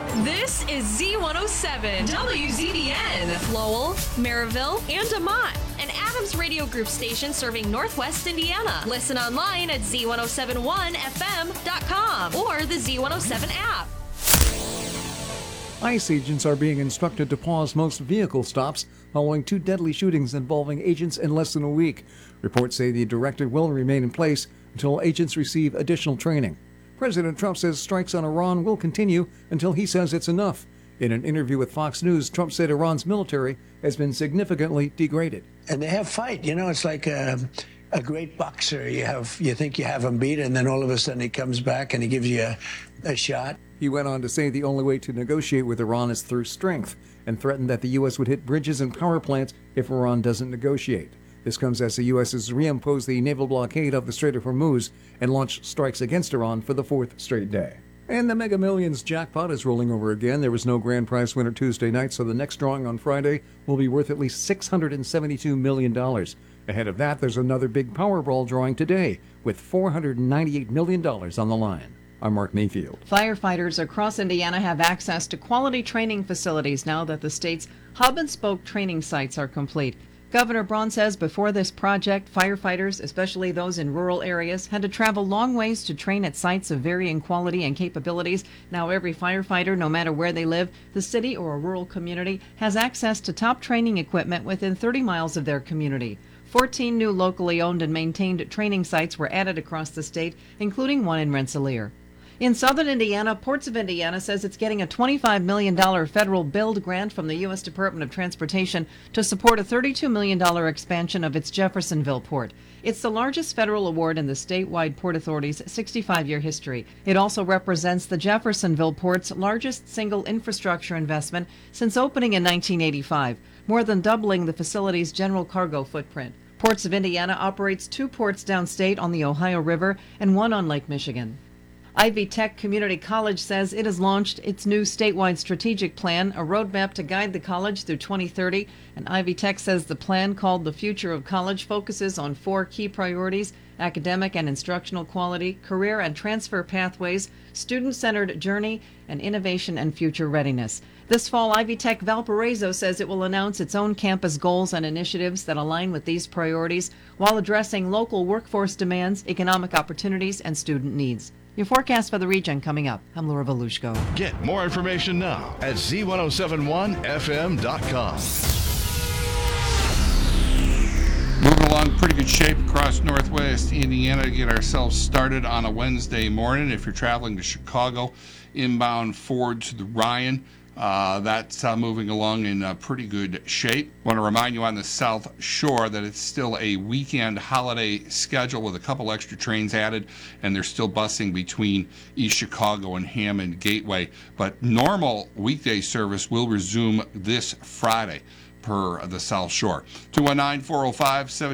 This is Z107 WZBN. Lowell, Maryville, and Amont, an Adams Radio Group station serving Northwest Indiana. Listen online at Z1071FM.com or the Z107 app. ICE agents are being instructed to pause most vehicle stops following 2 deadly shootings involving agents in less than a week. Reports say the directive will remain in place until agents receive additional training. President Trump says strikes on Iran will continue until he says it's enough. In an interview with Fox News, Trump said Iran's military has been significantly degraded. And they have fight. You know, it's like a great boxer. You think you have him beat, and then all of a sudden he comes back and he gives you a shot. He went on to say the only way to negotiate with Iran is through strength, and threatened that the U.S. would hit bridges and power plants if Iran doesn't negotiate. This comes as the U.S. has reimposed the naval blockade of the Strait of Hormuz and launched strikes against Iran for the 4th straight day. And the Mega Millions jackpot is rolling over again. There was no grand prize winner Tuesday night, so the next drawing on Friday will be worth at least $672 million. Ahead of that, there's another big Powerball drawing today with $498 million on the line. I'm Mark Mayfield. Firefighters across Indiana have access to quality training facilities now that the state's hub-and-spoke training sites are complete. Governor Braun says before this project, firefighters, especially those in rural areas, had to travel long ways to train at sites of varying quality and capabilities. Now every firefighter, no matter where they live, the city or a rural community, has access to top training equipment within 30 miles of their community. 14 new locally owned and maintained training sites were added across the state, including one in Rensselaer. In southern Indiana, Ports of Indiana says it's getting a $25 million federal build grant from the U.S. Department of Transportation to support a $32 million expansion of its Jeffersonville port. It's the largest federal award in the statewide Port Authority's 65-year history. It also represents the Jeffersonville port's largest single infrastructure investment since opening in 1985, more than doubling the facility's general cargo footprint. Ports of Indiana operates 2 ports downstate on the Ohio River and 1 on Lake Michigan. Ivy Tech Community College says it has launched its new statewide strategic plan, a roadmap to guide the college through 2030. And Ivy Tech says the plan, called The Future of College, focuses on 4 key priorities: academic and instructional quality, career and transfer pathways, student-centered journey, and innovation and future readiness. This fall, Ivy Tech Valparaiso says it will announce its own campus goals and initiatives that align with these priorities while addressing local workforce demands, economic opportunities, and student needs. Your forecast for the region coming up. I'm Laura Volushko. Get more information now at Z1071FM.com. Moving along, pretty good shape across Northwest Indiana to get ourselves started on a Wednesday morning. If you're traveling to Chicago, inbound Ford to the Ryan, that's moving along in pretty good shape. Want to remind you on the South Shore that it's still a weekend holiday schedule with a couple extra trains added, and they're still busing between East Chicago and Hammond Gateway. But normal weekday service will resume this Friday per the South Shore. 219-405-7